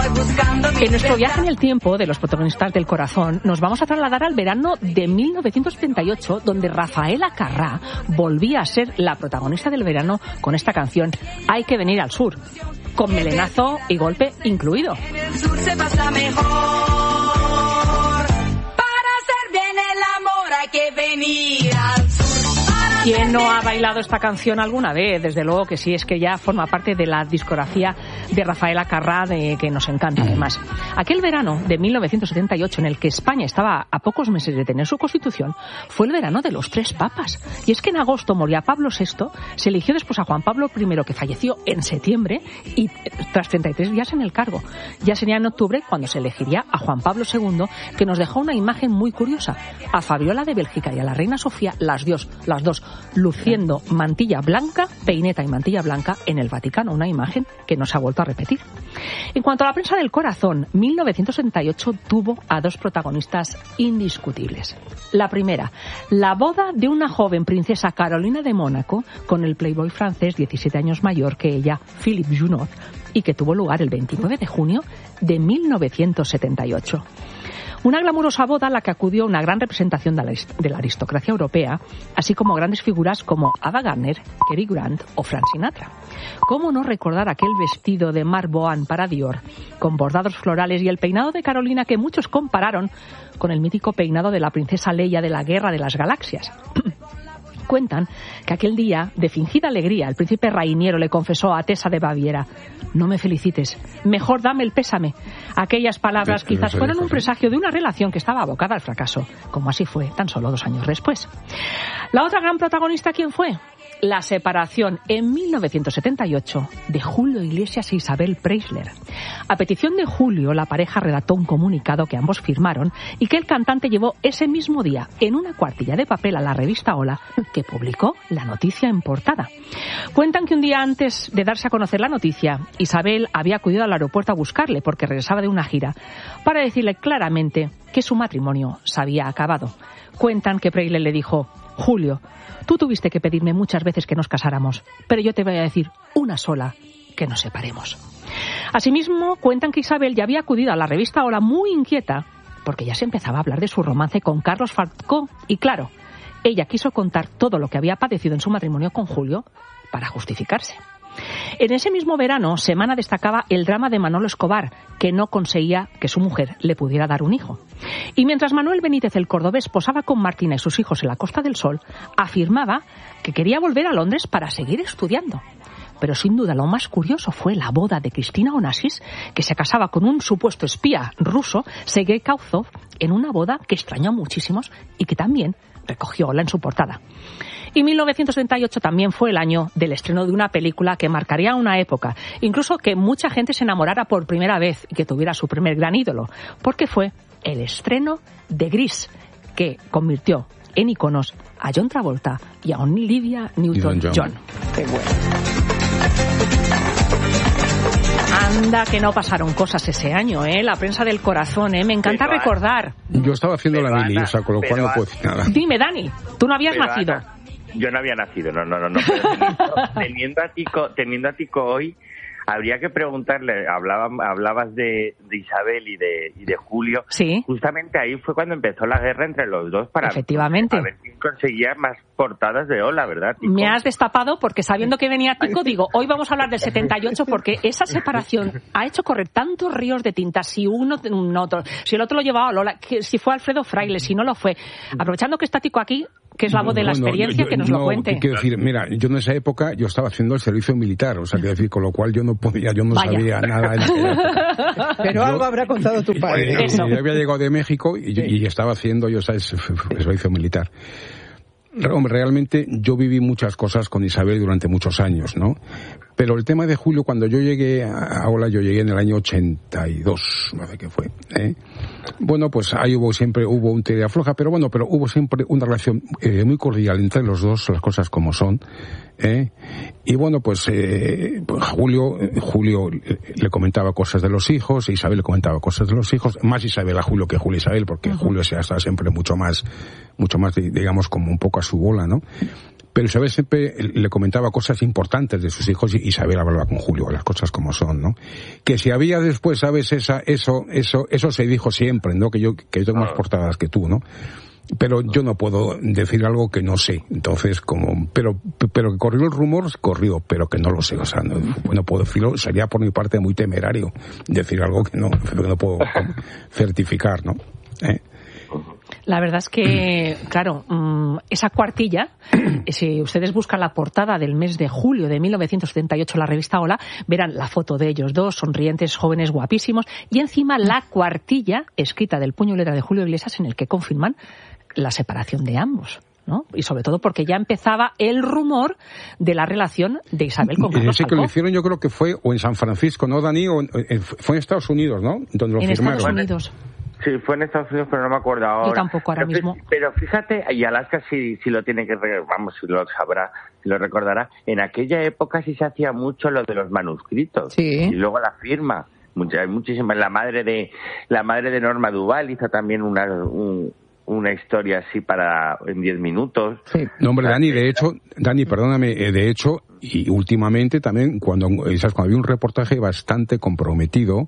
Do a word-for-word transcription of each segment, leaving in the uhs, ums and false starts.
En nuestro viaje en el tiempo de los protagonistas del corazón nos vamos a trasladar al verano de mil novecientos setenta y ocho, donde Rafaela Carrà volvía a ser la protagonista del verano con esta canción Hay que venir al sur, con melenazo y golpe incluido. En el sur se pasa mejor. Para hacer bien el amor hay que venir al sur. ¿Quién no ha bailado esta canción alguna vez? Desde luego que sí, es que ya forma parte de la discografía de Rafaela Carrà, de, que nos encanta además. Aquel verano de mil novecientos setenta y ocho, en el que España estaba a pocos meses de tener su constitución, fue el verano de los tres papas. Y es que en agosto moría Pablo sexto, se eligió después a Juan Pablo primero, que falleció en septiembre, y tras treinta y tres días en el cargo. Ya sería en octubre cuando se elegiría a Juan Pablo segundo, que nos dejó una imagen muy curiosa. A Fabiola de Bélgica y a la reina Sofía, las, dios, las dos, luciendo mantilla blanca, peineta y mantilla blanca en el Vaticano, una imagen que no se ha vuelto a repetir. En cuanto a la prensa del corazón, mil novecientos setenta y ocho tuvo a dos protagonistas indiscutibles. La primera, la boda de una joven princesa Carolina de Mónaco con el playboy francés diecisiete años mayor que ella, Philippe Junot, y que tuvo lugar el veintinueve de junio de mil novecientos setenta y ocho. Una glamurosa boda a la que acudió una gran representación de la, de la aristocracia europea, así como grandes figuras como Ava Gardner, Cary Grant o Frank Sinatra. ¿Cómo no recordar aquel vestido de Marc Bohan para Dior, con bordados florales, y el peinado de Carolina que muchos compararon con el mítico peinado de la princesa Leia de la Guerra de las Galaxias? Cuentan que aquel día, de fingida alegría, el príncipe Rainiero le confesó a Tessa de Baviera: no me felicites, mejor dame el pésame. Aquellas palabras Pero quizás no fueron dijo, un ¿sí? presagio de una relación que estaba abocada al fracaso, como así fue tan solo dos años después. La otra gran protagonista, ¿quién fue? La separación en mil novecientos setenta y ocho de Julio Iglesias e Isabel Preisler. A petición de Julio, la pareja redactó un comunicado que ambos firmaron y que el cantante llevó ese mismo día en una cuartilla de papel a la revista Hola, que publicó la noticia en portada. Cuentan que un día antes de darse a conocer la noticia, Isabel había acudido al aeropuerto a buscarle porque regresaba de una gira, para decirle claramente que su matrimonio se había acabado. Cuentan que Preisler le dijo: Julio, tú tuviste que pedirme muchas veces que nos casáramos, pero yo te voy a decir una sola, que nos separemos. Asimismo, cuentan que Isabel ya había acudido a la revista Hola muy inquieta, porque ya se empezaba a hablar de su romance con Carlos Falcó, y claro, ella quiso contar todo lo que había padecido en su matrimonio con Julio para justificarse. En ese mismo verano, Semana destacaba el drama de Manolo Escobar, que no conseguía que su mujer le pudiera dar un hijo. Y mientras Manuel Benítez, el cordobés, posaba con Martina y sus hijos en la Costa del Sol, afirmaba que quería volver a Londres para seguir estudiando. Pero sin duda lo más curioso fue la boda de Cristina Onassis, que se casaba con un supuesto espía ruso, Sergei Kauzov, en una boda que extrañó a muchísimos y que también recogió Hola en su portada. Y mil novecientos setenta y ocho también fue el año del estreno de una película que marcaría una época, incluso que mucha gente se enamorara por primera vez y que tuviera su primer gran ídolo, porque fue el estreno de Gris, que convirtió en iconos a John Travolta y a Olivia Newton-John. Qué bueno. Anda que no pasaron cosas ese año, ¿eh? La prensa del corazón, ¿eh? Me encanta pero, recordar. Yo estaba haciendo pero, la mili, Ana, o sea, con lo cual pero, no puedo decir nada. Dime, Dani, tú no habías pero, nacido. Ana, yo no había nacido, no, no, no. no pero teniendo, teniendo, a Tico, teniendo a Tico hoy, habría que preguntarle, hablaba, hablabas de, de Isabel y de, y de Julio. Sí. Justamente ahí fue cuando empezó la guerra entre los dos para Efectivamente. a ver quién conseguía más portadas de Hola, ¿verdad, Tico? Me has destapado porque sabiendo que venía Tico, digo, hoy vamos a hablar del setenta y ocho porque esa separación ha hecho correr tantos ríos de tinta, si uno, un otro, si el otro lo llevaba a Lola, que si fue Alfredo Fraile, si no lo fue. Aprovechando que está Tico aquí, que es la voz de la No, no, experiencia, yo- que nos no, lo cuente. Quiero decir, mira, yo en esa época yo estaba haciendo el servicio militar, o sea, quiero decir, con lo cual yo no podía, yo no Vaya. sabía nada. En esa época. Pero Yo- algo habrá contado tu padre. Eh, Eso. Yo había llegado de México y, y estaba haciendo, yo sabes, el servicio militar. Hombre, realmente yo viví muchas cosas con Isabel durante muchos años, ¿no? Pero el tema de Julio, cuando yo llegué a Hola, yo llegué en el año ochenta y dos, no sé qué fue, ¿eh? Bueno, pues ahí hubo siempre, hubo un tira floja, pero bueno, pero hubo siempre una relación eh, muy cordial entre los dos, las cosas como son, ¿eh? Y bueno, pues, eh, pues Julio, Julio le comentaba cosas de los hijos, Isabel le comentaba cosas de los hijos, más Isabel a Julio que Julio a Isabel, porque uh-huh. Julio se ha estado siempre mucho más, mucho más, digamos, como un poco a su bola, ¿no? Pero Isabel siempre le comentaba cosas importantes de sus hijos y Isabel hablaba con Julio, las cosas como son, ¿no? Que si había después, ¿sabes? Esa, eso, eso, eso se dijo siempre, ¿no? Que yo, que yo tengo más portadas que tú, ¿no? Pero yo no puedo decir algo que no sé. Entonces, como, pero, pero que corrió el rumor, corrió, pero que no lo sé. O sea, no, no puedo decirlo. Sería por mi parte muy temerario decir algo que no, que no puedo certificar, ¿no? ¿Eh? La verdad es que, claro, esa cuartilla, si ustedes buscan la portada del mes de julio de mil novecientos setenta y ocho, la revista Hola, verán la foto de ellos dos, sonrientes, jóvenes, guapísimos, y encima la cuartilla escrita del puño y letra de Julio Iglesias en el que confirman la separación de ambos, ¿no? Y sobre todo porque ya empezaba el rumor de la relación de Isabel con Carlos Ese Falcó. que lo hicieron yo creo que fue o en San Francisco, ¿no, Dani? O en, fue en Estados Unidos, ¿no? Donde lo en firmaron. Estados Unidos. Sí, fue en Estados Unidos, pero no me acuerdo ahora. Yo tampoco ahora pero, mismo. Pero fíjate, y Alaska sí, sí lo tiene que, vamos, si lo sabrá, si lo recordará, en aquella época sí se hacía mucho lo de los manuscritos. Sí. Y luego la firma. Mucha, muchísimas. La madre de, la madre de Norma Duval hizo también una, un, una historia así para, en diez minutos. Sí. No, hombre, Dani, de hecho, Dani, perdóname, de hecho, y últimamente también, cuando, ¿sabes? Cuando había un reportaje bastante comprometido,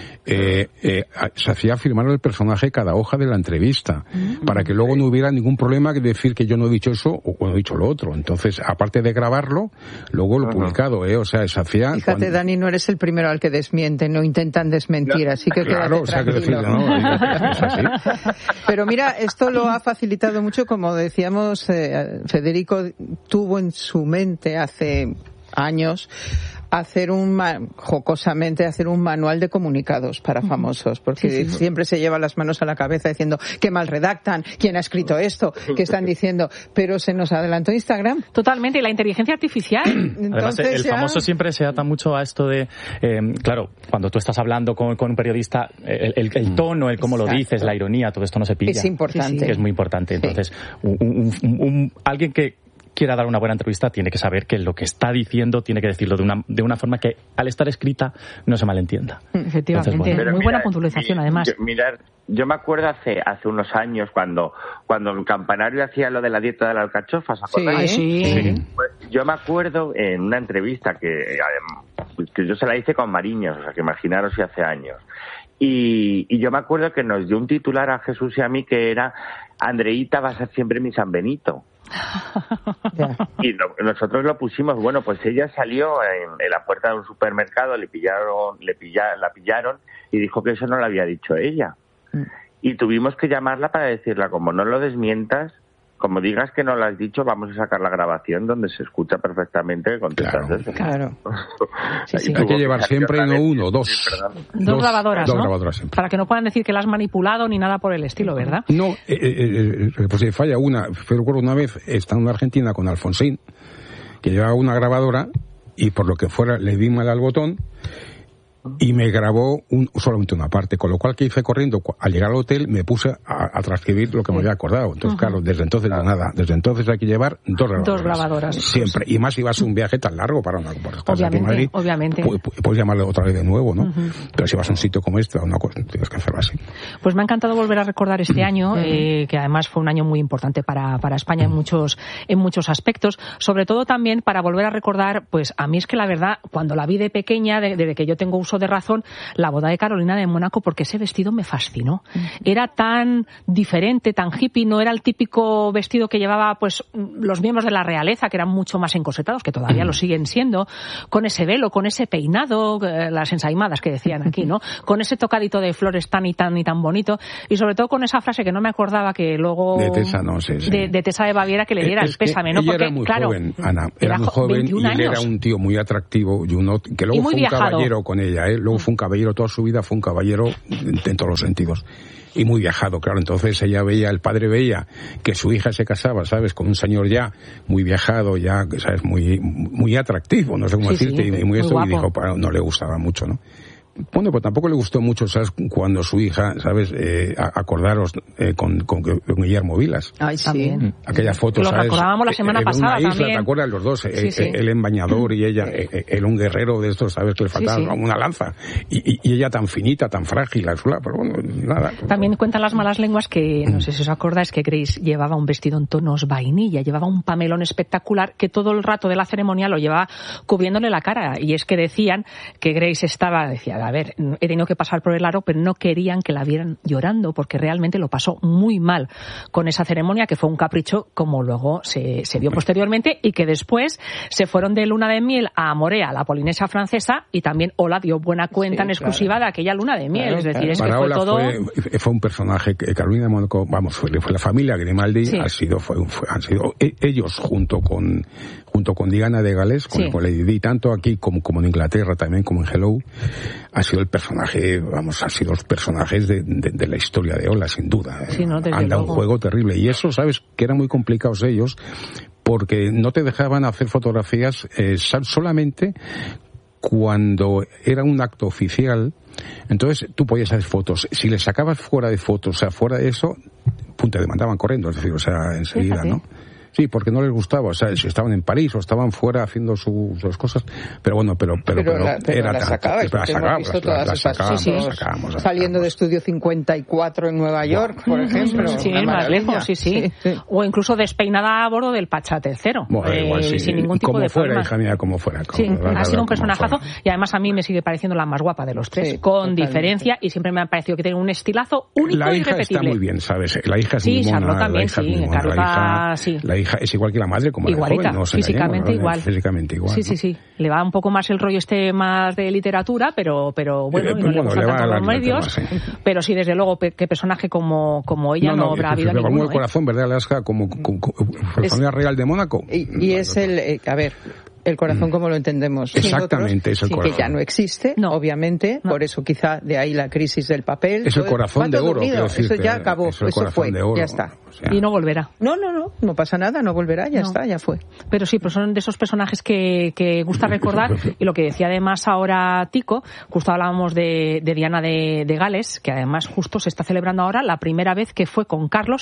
Eh, eh, se hacía firmar el personaje cada hoja de la entrevista, mm-hmm. para que luego no hubiera ningún problema que decir que yo no he dicho eso o no he dicho lo otro. Entonces, aparte de grabarlo, luego lo uh-huh. publicado, ¿eh? O sea, se hacía... Fíjate, cuando... Dani, no eres el primero al que desmienten, no intentan desmentir, no, así que claro, quédate o sea, tranquilo. Que decir, no, es así. Pero mira, esto lo ha facilitado mucho, como decíamos, eh, Federico tuvo en su mente hace años hacer un, jocosamente, hacer un manual de comunicados para famosos, porque sí, sí, siempre se lleva las manos a la cabeza diciendo qué mal redactan, quién ha escrito esto, qué están diciendo, pero se nos adelantó Instagram. Totalmente, y la inteligencia artificial. Entonces, Además, el ya... famoso siempre se ata mucho a esto de, eh, claro, cuando tú estás hablando con, con un periodista, el, el, el tono, el cómo Exacto. lo dices, la ironía, todo esto no se pilla. Es importante. Sí, es muy importante. Entonces, sí. un, un, un, un, alguien que quiera dar una buena entrevista tiene que saber que lo que está diciendo tiene que decirlo de una de una forma que al estar escrita no se malentienda. Efectivamente, Entonces, bueno. muy buena puntualización mi, además. Yo, mirar, yo me acuerdo hace hace unos años cuando cuando el Campanario hacía lo de la dieta de la alcachofa, ¿os acordáis? Sí, sí. Pues yo me acuerdo en una entrevista que, que yo se la hice con Mariños, o sea que imaginaros si hace años. Y, y yo me acuerdo que nos dio un titular a Jesús y a mí que era Andreíta va a ser siempre mi San Benito. Y lo, nosotros lo pusimos, bueno, pues ella salió en, en la puerta de un supermercado, le pillaron, le pilla, la pillaron y dijo que eso no lo había dicho ella. Mm. Y tuvimos que llamarla para decirle, como no lo desmientas, como digas que no lo has dicho, vamos a sacar la grabación donde se escucha perfectamente que contestas claro, eso. Claro. Sí, sí. Hay que llevar siempre no uno, dos. Sí, dos, dos grabadoras, dos ¿no? grabadoras siempre. Para que no puedan decir que la has manipulado ni nada por el estilo, ¿verdad? No, eh, eh, pues si falla una. Recuerdo una vez, estando en Argentina con Alfonsín, que llevaba una grabadora y por lo que fuera le di mal al botón y me grabó un, solamente una parte, con lo cual que hice corriendo, al llegar al hotel me puse a, a transcribir lo que me había acordado. Entonces, uh-huh. claro, desde entonces no nada, desde entonces hay que llevar dos grabadoras. Dos grabadoras. Siempre, y más si vas a un viaje tan largo para una por obviamente, Madrid, obviamente. Puedes, puedes llamarle otra vez de nuevo, ¿no? Uh-huh. Pero si vas a un sitio como este, una cosa, tienes que hacerlo así. Pues me ha encantado volver a recordar este año, uh-huh. eh, que además fue un año muy importante para, para España en muchos, en muchos aspectos, sobre todo también para volver a recordar, pues a mí es que la verdad, cuando la vi de pequeña, desde de que yo tengo uso de razón, la boda de Carolina de Mónaco, porque ese vestido me fascinó. Era tan diferente, tan hippie, no era el típico vestido que llevaba pues los miembros de la realeza, que eran mucho más encorsetados, que todavía lo siguen siendo, con ese velo, con ese peinado, las ensaimadas que decían aquí, ¿no? Con ese tocadito de flores tan y tan y tan bonito, y sobre todo con esa frase que no me acordaba, que luego... De Tessa, no sé. Sí. De, de Tessa de Baviera, que le diera es el pésame, ¿no? Ella porque, era muy claro, joven, Ana, era, era muy joven y él años. Era un tío muy atractivo, y uno, que luego fue un viajado. caballero con ella, ¿eh? Luego fue un caballero, toda su vida fue un caballero en, en todos los sentidos. Y muy viajado, claro. Entonces ella veía, el padre veía que su hija se casaba, ¿sabes? Con un señor ya muy viajado, ya, ¿sabes? Muy muy atractivo, no sé cómo sí, decirte, sí, y muy, muy esto, guapo. Y dijo, no le gustaba mucho, ¿no? Bueno, pues tampoco le gustó mucho, ¿sabes? Cuando su hija, ¿sabes? Eh, acordaros eh, con, con, con Guillermo Vilas. Ay, sí. Aquella foto, lo ¿sabes? recordábamos la semana en pasada una isla, también. ¿te acuerdas? Los dos, sí, eh, sí. él en bañador y ella, eh, él un guerrero de estos, ¿sabes? Que le faltaba sí, sí. una lanza. Y, y, y ella tan finita, tan frágil, azul, pero bueno, nada. También cuentan las malas lenguas que, no sé si os acordáis, que Grace llevaba un vestido en tonos vainilla, llevaba un pamelón espectacular que todo el rato de la ceremonia lo llevaba cubriéndole la cara. Y es que decían que Grace estaba, decía, a ver, he tenido que pasar por el aro, pero no querían que la vieran llorando porque realmente lo pasó muy mal con esa ceremonia, que fue un capricho, como luego se, se vio posteriormente, y que después se fueron de luna de miel a Morea, la Polinesia francesa, y también Ola dio buena cuenta sí, en exclusiva claro. de aquella luna de miel. Claro, es decir, claro. es que Para fue Ola todo... Fue, fue un personaje que Carolina de Mónaco, vamos, fue, fue la familia Grimaldi, sí. ha sido, fue, fue, han sido ellos junto con junto con Diana de Gales, con, sí. con Lady Di, tanto aquí como, como en Inglaterra, también como en Hello, ha sido el personaje, vamos, han sido los personajes de, de, de la historia de Ola, sin duda. Sí, no, Anda luego. un juego terrible. Y eso, sabes, que eran muy complicados ellos, porque no te dejaban hacer fotografías eh, solamente cuando era un acto oficial. Entonces tú podías hacer fotos. Si le sacabas fuera de fotos, o sea, fuera de eso, pum, te demandaban corriendo, es decir, o sea, enseguida, Fíjate. ¿no? Sí, porque no les gustaba, o sea, si estaban en París o estaban fuera haciendo sus, sus cosas, pero bueno, pero pero, pero, pero, la, pero era la sacaba, la sacábamos, la, la sacábamos, sí, sí. la sacábamos, la saliendo de Estudio cincuenta y cuatro en Nueva York, por ejemplo. Sí, más lejos, sí, sí, sí, sí. O incluso despeinada a bordo del Pachá tercero, bueno, eh, igual, sí. sin ningún tipo como de fuera, forma. hija mía, como fuera. Como, sí, verdad, ha sido un como personajazo fuera. Y además a mí me sigue pareciendo la más guapa de los tres, sí, con totalmente. diferencia, y siempre me ha parecido que tiene un estilazo único la e hija irrepetible. Está muy bien, ¿sabes? La hija es sí, muy mona, Charlotte también, la hija sí, es muy mona, Carlota, la hija, sí. La hija es igual que la madre, como Igualita, la joven, no físicamente ¿no? igual. Físicamente igual. Sí, sí, sí. Le va un poco más el rollo este más de literatura, pero pero bueno, eh, y no bueno, le gusta tanto los medios. Sí. Pero sí, desde luego, qué personaje como como ella no, no, no habrá habido ninguno. Como el corazón, ¿verdad, Alaska? Como, como, como la familia real de Mónaco. Y, y es el, eh, a ver, el corazón como lo entendemos exactamente, nosotros, es el sí, corazón. que ya no existe, no. obviamente, no. por eso quizá de ahí la crisis del papel. Es el corazón de oro, quiero decirte, eso ya acabó, eso fue, de oro, ya está. O sea, y no volverá. No, no, no, no pasa nada, no volverá, ya no. está, ya fue. Pero sí, pues son de esos personajes que, que gusta recordar, y lo que decía además ahora Tico, justo hablábamos de, de Diana de, de Gales, que además justo se está celebrando ahora la primera vez que fue con Carlos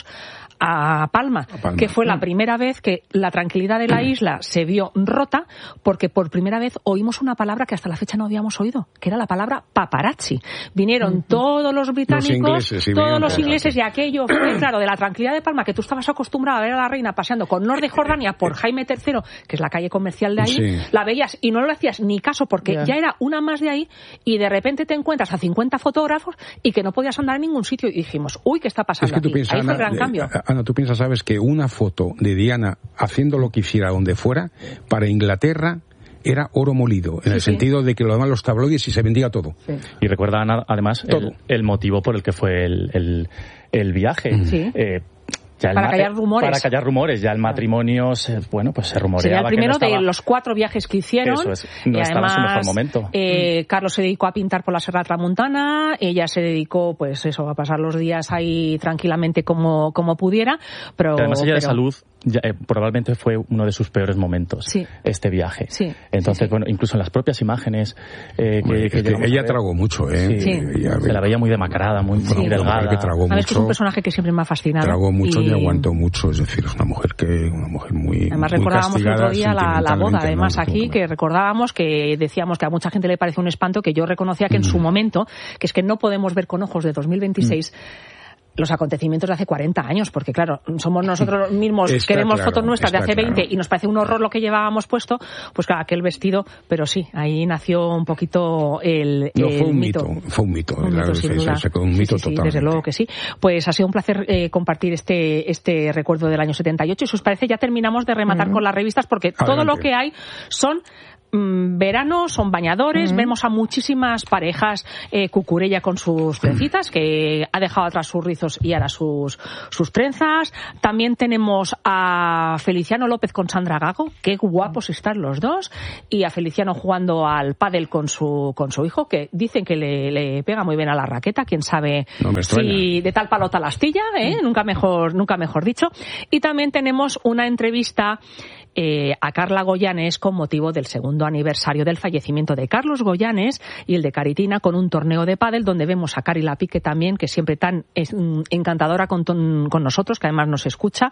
a Palma, a Palma. que fue la primera vez que la tranquilidad de la isla se vio rota, porque por primera vez oímos una palabra que hasta la fecha no habíamos oído, que era la palabra paparazzi. Vinieron uh-huh. todos los británicos, los ingleses, sí, todos los ingleses, y aquello fue, claro, de la tranquilidad de Palma, que tú estabas acostumbrado a ver a la reina paseando con Lord de Jordania por Jaime tercero, que es la calle comercial de ahí, sí. la veías y no le hacías ni caso porque yeah. ya era una más de ahí, y de repente te encuentras a cincuenta fotógrafos y que no podías andar en ningún sitio, y dijimos, uy, ¿qué está pasando es que tú aquí? Piensas, ahí fue Ana, el gran de, cambio. Ana, tú piensas, sabes, que una foto de Diana haciendo lo que hiciera donde fuera, para Inglaterra era oro molido, en sí, el sí. sentido de que lo daban los tabloides y se vendía todo. Sí. Y recuerda, Ana, además, el, el motivo por el que fue el, el, el viaje. Sí. Eh, Ya para callar rumores. Para callar rumores. Ya el matrimonio, se, bueno, pues se rumoreaba. Sería el primero que no estaba, de los cuatro viajes que hicieron. Eso es, no y estaba además, en su mejor momento. Eh, Carlos se dedicó a pintar por la Serra Tramontana, ella se dedicó, pues eso, a pasar los días ahí tranquilamente como, como pudiera. Pero, y además ella pero... de salud, ya, eh, probablemente fue uno de sus peores momentos, sí. este viaje. Sí. Entonces, sí, sí. bueno, incluso en las propias imágenes eh, que, bueno, que, que ella tragó mucho, ¿eh? Sí. Ella, se la veía muy demacrada, muy, sí. muy delgada. Que tragó Sabes mucho, que es un personaje que siempre me ha fascinado. Tragó mucho y, y aguantó mucho, es decir, es una mujer que una mujer muy además muy recordábamos el otro día la, la boda, además ¿no? aquí, que recordábamos que decíamos que a mucha gente le parece un espanto, que yo reconocía que en mm. su momento, que es que no podemos ver con ojos de dos mil veintiséis mm. los acontecimientos de hace cuarenta años, porque claro, somos nosotros mismos, está queremos claro, fotos nuestras de hace veinte claro. y nos parece un horror lo que llevábamos puesto, pues claro, aquel vestido, pero sí, ahí nació un poquito el, no, el fue un mito. mito. Fue un mito, un mito se, se, se quedó un mito sí, sí, totalmente. Desde luego que sí. Pues ha sido un placer eh, compartir este este recuerdo del año setenta y ocho, y si os parece ya terminamos de rematar uh-huh. con las revistas, porque Adelante. todo lo que hay son verano, son bañadores, uh-huh. vemos a muchísimas parejas, eh, Cucurella con sus trencitas, que ha dejado atrás sus rizos y ahora sus, sus trenzas. También tenemos a Feliciano López con Sandra Gago, qué guapos están los dos, y a Feliciano jugando al pádel con su, con su hijo, que dicen que le, le pega muy bien a la raqueta, quién sabe no me si de tal palo tal astilla, ¿eh? uh-huh. nunca mejor, nunca mejor dicho. Y también tenemos una entrevista eh, a Carla Goyanes con motivo del segundo aniversario del fallecimiento de Carlos Goyanes y el de Caritina, con un torneo de pádel donde vemos a Cari Lapique también, que siempre tan es, um, encantadora con, ton, con nosotros, que además nos escucha,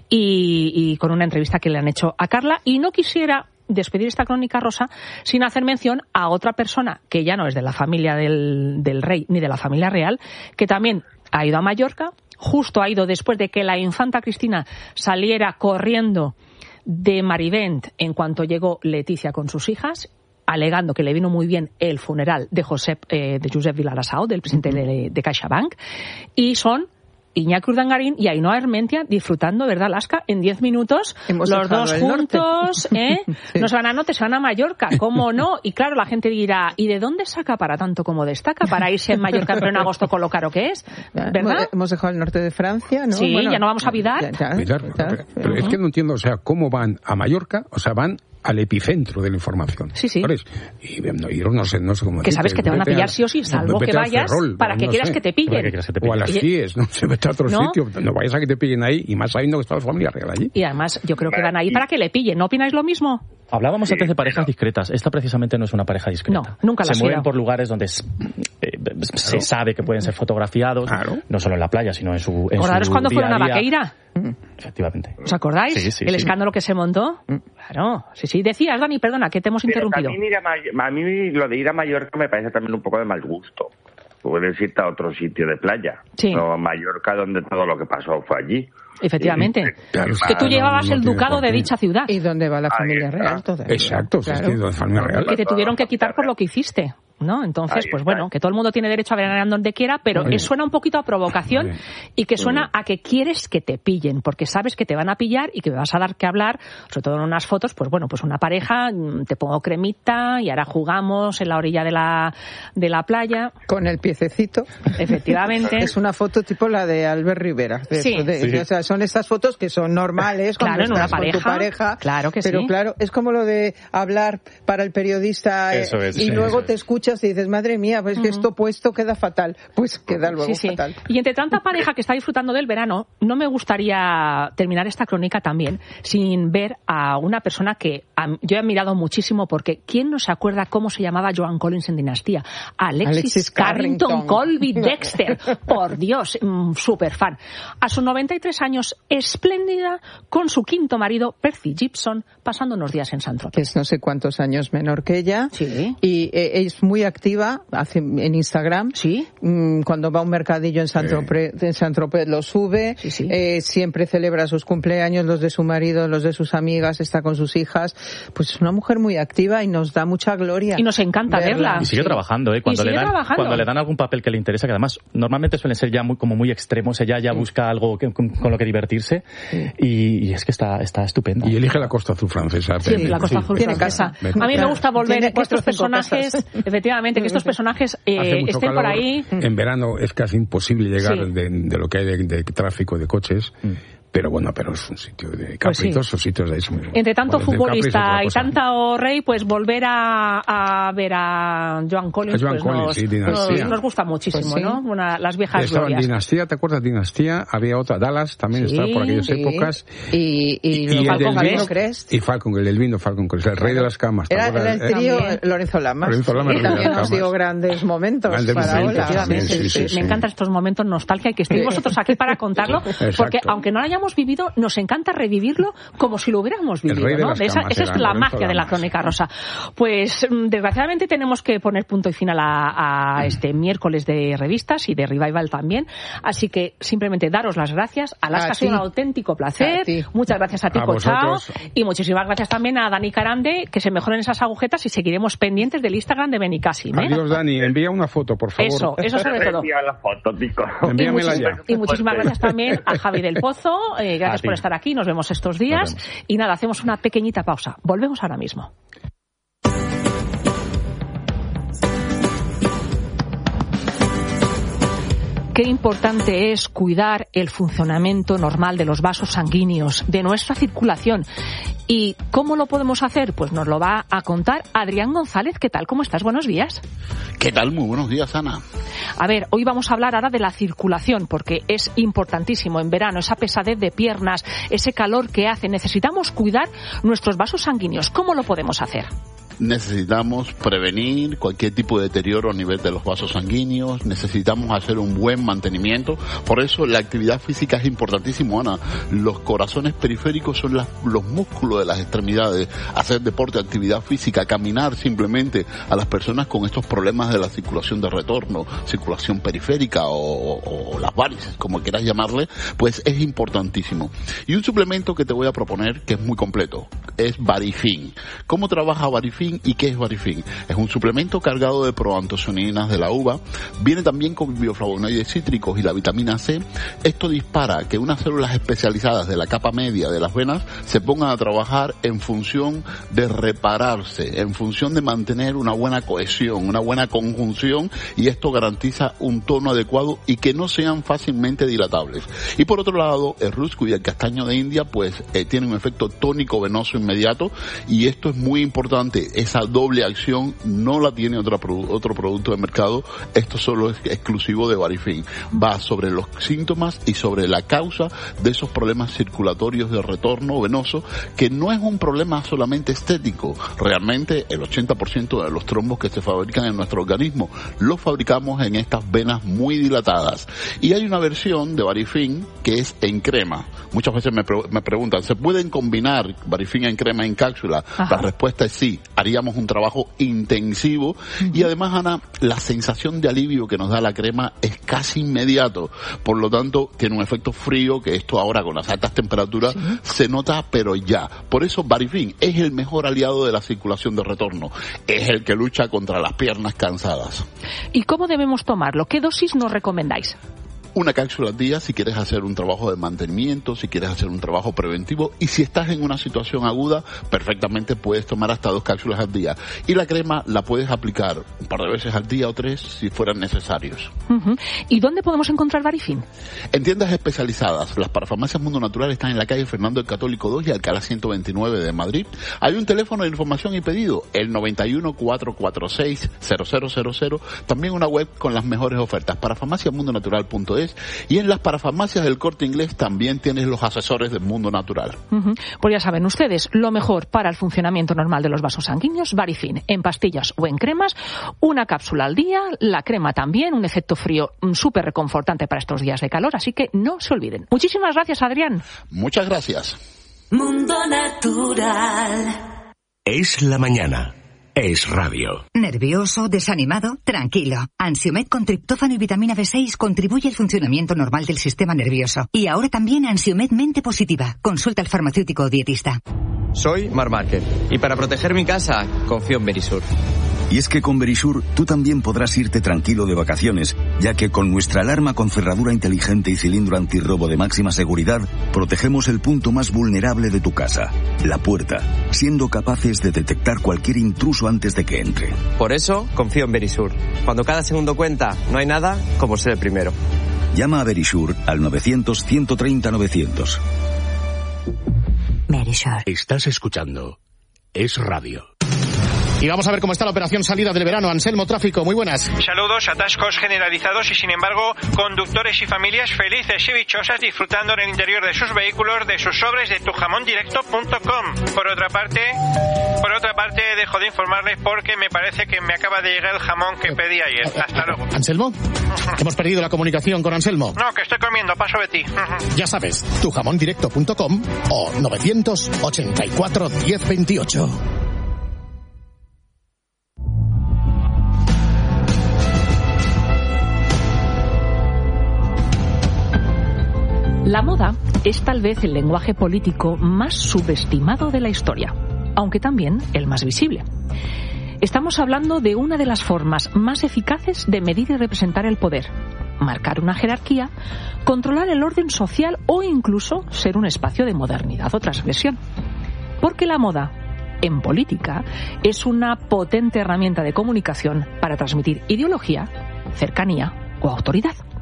y, y con una entrevista que le han hecho a Carla. Y no quisiera despedir esta crónica rosa sin hacer mención a otra persona que ya no es de la familia del, del rey ni de la familia real, que también ha ido a Mallorca, justo ha ido después de que la infanta Cristina saliera corriendo de Marivent en cuanto llegó Leticia con sus hijas, alegando que le vino muy bien el funeral de Josep, eh, de Josep Vilarasau, del presidente de, de CaixaBank, y son Iñaki Urdangarín y Ainhoa Armentia disfrutando, ¿verdad, Laska? En diez minutos, Hemos los dos juntos, ¿eh? Sí. No se van a Note, se van a Mallorca, ¿cómo no? Y claro, la gente dirá, ¿y de dónde saca para tanto como destaca para irse en Mallorca en pleno agosto con lo caro que es? ¿Verdad? Hemos dejado el norte de Francia, ¿no? Sí, Bueno, ya no vamos a Vidar. ya, ya, Vidar, ya, pero, pero es que no entiendo, o sea, cómo van a Mallorca, o sea, van al epicentro de la información. Sí, sí. ¿Sabes? Y, no, y no sé, no sé cómo Que decirte, sabes que te van a vete pillar sí o sí, salvo vete que al vayas Ferrol, para que no quieras sé. que te pillen. Para que quieras que te O a pillen. las C I E S, no se vete a otro ¿No? sitio, no vayas a que te pillen ahí, y más sabiendo que está la familia real allí. Y además, yo creo que van ahí para que le pillen. ¿No opináis lo mismo? Hablábamos Sí, antes de parejas pero- discretas. Esta precisamente no es una pareja discreta. No, nunca la Se ha mueven sido. por lugares donde es- eh, se sabe que pueden ser fotografiados, Claro. no solo en la playa, sino en su en ¿Acordaros su cuando día fueron a día. Vaqueira? Efectivamente. ¿Os acordáis? Sí, sí, El sí. escándalo que se montó. Claro, sí, sí. Decías, Dani, perdona, que te hemos Pero interrumpido. también ir a, May- a mí lo de ir a Mallorca me parece también un poco de mal gusto. Puedes irte a otro sitio de playa. Sí. No a Mallorca, donde todo lo que pasó fue allí. Efectivamente. Y- Claro, Que tú no, llevabas no el tiene ducado por de qué. dicha ciudad. ¿Y dónde va la Ahí familia está. real todavía? Exacto, si es Claro. que la familia real. Que te tuvieron que quitar por lo que hiciste, ¿no? Entonces, Ahí pues está. bueno, que todo el mundo tiene derecho a veranear donde quiera, pero Muy eh, suena un poquito a provocación Muy bien. y que suena a que quieres que te pillen, porque sabes que te van a pillar y que me vas a dar que hablar, sobre todo en unas fotos, pues bueno, pues una pareja, mm, te pongo cremita y ahora jugamos en la orilla de la, de la playa. Con el piececito. Efectivamente. Es una foto tipo la de Albert Rivera. De- Sí. de- Sí. O sea, son estas fotos que son normales cuando Claro, en una estás con tu pareja. pareja. Claro que pero sí. claro, es como lo de hablar para el periodista eh, Eso es, y sí, luego eso te es. escuchas y dices, madre mía, pues que esto puesto queda fatal. Pues queda luego Sí, sí. fatal. Y entre tanta pareja que está disfrutando del verano, no me gustaría terminar esta crónica también sin ver a una persona que a- yo he admirado muchísimo, porque ¿quién no se acuerda cómo se llamaba Joan Collins en Dinastía? Alexis, Alexis Carrington, Carrington. Colby Dexter. Por Dios, mm, súper fan. A sus noventa y tres años, espléndida, con su quinto marido, Percy Gibson, pasando unos días en Saint-Tropez. Que es no sé cuántos años menor que ella. Sí. Y eh, es muy activa hace, en Instagram. Sí. Mm, Cuando va a un mercadillo en Saint-Tropez, en Saint-Tropez lo sube. Sí, sí. Eh, siempre celebra sus cumpleaños, los de su marido, los de sus amigas, está con sus hijas. Pues es una mujer muy activa y nos da mucha gloria. Y nos encanta verla. Y sigue Sí. trabajando, ¿eh? Cuando, Y le sigue dan, trabajando. cuando le dan algún papel que le interesa, que además normalmente suelen ser ya muy, como muy extremos, ella ya busca algo que- con, con lo que divertirse y, y es que está, está estupenda. Y elige la Costa Azul francesa. Sí, Pepe. la Costa Sí, Azul tiene francesa. casa. A mí me gusta volver Tiene que cuatro estos o cinco personajes, casas. efectivamente, que estos personajes eh, Hace mucho estén por calor. ahí. En verano es casi imposible llegar Sí. de, de lo que hay de, de tráfico de coches. Pero bueno, pero es un sitio de Pues sí. capritos, esos sitios de eso. Entre tanto Bueno, de Capri es futbolista otra y cosa. tanto rey, pues volver a, a ver a Joan Collins, A Joan pues Collins, nos, sí, Dinastía. nos, nos gusta muchísimo, Pues sí. ¿no? Una, las viejas Estaba en glorias. Dinastía, ¿te acuerdas? Dinastía, había otra, Dallas también Sí, estaba por aquellas Sí. épocas. Y, y, el Falcon del vino- Crest. Y Falcon, el del vino Falcon Crest, el rey de las camas. ¿te Era, acuerdas? era el Eh, trío También. Lorenzo Lamas. Lorenzo Lamas, que el rey de también las nos dio camas. grandes momentos Grandes para momentos, Ola. Efectivamente, Sí, sí, sí, me sí. encantan estos momentos nostalgia y que estéis vosotros aquí para contarlo, Exacto. porque aunque no lo hayamos vivido, nos encanta revivirlo como si lo hubiéramos El vivido, rey de ¿no? las De esa, camas esa es era la Lorenzo magia de la Lamas. crónica rosa. Pues mm, desgraciadamente tenemos que poner punto y final a, a este miércoles de revistas y de Revival también, así que simplemente daros las gracias. Alaska, A ha sido ti. un auténtico placer. A ti. Muchas gracias a ti, A Cochao, vosotros. y muchísimas gracias también a Dani Carande, que se mejoren esas agujetas y seguiremos pendientes del Instagram de Benicassim, ¿eh? Adiós, Dani. Envía una foto, por favor. Eso, eso sobre todo. Envía la foto, Tico. Y, Envíamela muchis- ya. y muchísimas gracias también a Javi del Pozo. Eh, A gracias ti. por estar aquí. Nos vemos estos días. Nos vemos. Y nada, hacemos una pequeñita pausa. Volvemos ahora mismo. Qué importante es cuidar el funcionamiento normal de los vasos sanguíneos, de nuestra circulación. ¿Y cómo lo podemos hacer? Pues nos lo va a contar Adrián González. ¿Qué tal? ¿Cómo estás? Buenos días. ¿Qué tal? Muy buenos días, Ana. A ver, hoy vamos a hablar ahora de la circulación, porque es importantísimo en verano, esa pesadez de piernas, ese calor que hace. Necesitamos cuidar nuestros vasos sanguíneos. ¿Cómo lo podemos hacer? Necesitamos prevenir cualquier tipo de deterioro a nivel de los vasos sanguíneos, necesitamos hacer un buen mantenimiento, por eso la actividad física es importantísimo, Ana. Los corazones periféricos son las, los músculos de las extremidades, hacer deporte, actividad física, caminar simplemente a las personas con estos problemas de la circulación de retorno, circulación periférica o, o, o las varices, como quieras llamarle, pues es importantísimo. Y un suplemento que te voy a proponer que es muy completo, es Varifin. ¿Cómo trabaja Varifin? ¿Y qué es Varifin? Es un suplemento cargado de proantocianinas de la uva, viene también con bioflavonoides cítricos y la vitamina C. Esto dispara que unas células especializadas de la capa media de las venas se pongan a trabajar en función de repararse, en función de mantener una buena cohesión, una buena conjunción, y esto garantiza un tono adecuado y que no sean fácilmente dilatables. Y por otro lado, el rusco y el castaño de India pues eh, tienen un efecto tónico venoso inmediato, y esto es muy importante. Esa doble acción no la tiene otra, otro producto de mercado. Esto solo es exclusivo de Varifin. Va sobre los síntomas y sobre la causa de esos problemas circulatorios de retorno venoso, que no es un problema solamente estético. Realmente el ochenta por ciento de los trombos que se fabrican en nuestro organismo los fabricamos en estas venas muy dilatadas. Y hay una versión de Varifin que es en crema. Muchas veces me, pre me preguntan, ¿se pueden combinar Varifin en crema en cápsula? Ajá. La respuesta es sí. Haríamos un trabajo intensivo, uh-huh. Y además, Ana, la sensación de alivio que nos da la crema es casi inmediato. Por lo tanto, tiene un efecto frío que esto ahora con las altas temperaturas, ¿sí?, se nota, pero ya. Por eso Varifin es el mejor aliado de la circulación de retorno. Es el que lucha contra las piernas cansadas. ¿Y cómo debemos tomarlo? ¿Qué dosis nos recomendáis? Una cápsula al día si quieres hacer un trabajo de mantenimiento, si quieres hacer un trabajo preventivo, y si estás en una situación aguda, perfectamente puedes tomar hasta dos cápsulas al día. Y la crema la puedes aplicar un par de veces al día o tres si fueran necesarios. Uh-huh. ¿Y dónde podemos encontrar Varifin? En tiendas especializadas. Las parafarmacias Mundo Natural están en la calle Fernando el Católico dos y Alcalá ciento veintinueve de Madrid. Hay un teléfono de información y pedido, el noventa y uno, cuatrocientos cuarenta y seis, cero cero cero cero. También una web con las mejores ofertas, parafarmacia mundo natural punto es. Y en las parafarmacias del Corte Inglés también tienes los asesores del Mundo Natural. Uh-huh. Pues ya saben ustedes, lo mejor para el funcionamiento normal de los vasos sanguíneos, Varifin, en pastillas o en cremas, una cápsula al día, la crema también, un efecto frío súper reconfortante para estos días de calor, así que no se olviden. Muchísimas gracias, Adrián. Muchas gracias. Mundo Natural. Es la mañana. Es radio. ¿Nervioso? ¿Desanimado? Tranquilo. Ansiomed con triptófano y vitamina B seis contribuye al funcionamiento normal del sistema nervioso. Y ahora también Ansiomed Mente Positiva. Consulta al farmacéutico o dietista. Soy Mar Márquez y para proteger mi casa confío en Verisur. Y es que con Verisur tú también podrás irte tranquilo de vacaciones, ya que con nuestra alarma con cerradura inteligente y cilindro antirrobo de máxima seguridad, protegemos el punto más vulnerable de tu casa, la puerta, siendo capaces de detectar cualquier intruso antes de que entre. Por eso confío en Verisur. Cuando cada segundo cuenta, no hay nada como ser el primero. Llama a Verisur al novecientos, ciento treinta, novecientos. Verisur. Estás escuchando Es Radio. Y vamos a ver cómo está la operación salida del verano. Anselmo, tráfico, muy buenas. Saludos, atascos generalizados y sin embargo conductores y familias felices y dichosas disfrutando en el interior de sus vehículos de sus sobres de tu jamón directo punto com. Por otra parte, por otra parte dejo de informarles porque me parece que me acaba de llegar el jamón que pedí ayer. Hasta luego. ¿Anselmo? Hemos perdido la comunicación con Anselmo. No, que estoy comiendo, paso de ti. Ya sabes, tu jamón directo punto com o novecientos ochenta y cuatro, diez veintiocho. La moda es tal vez el lenguaje político más subestimado de la historia, aunque también el más visible. Estamos hablando de una de las formas más eficaces de medir y representar el poder, marcar una jerarquía, controlar el orden social o incluso ser un espacio de modernidad o transgresión. Porque la moda, en política, es una potente herramienta de comunicación para transmitir ideología, cercanía o autoridad.